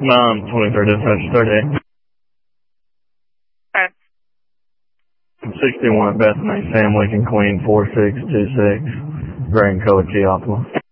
23rd dispatch, 38. Okay. 61 Bethany, Sam Lincoln Queen, 4626, Grand Code G Optima.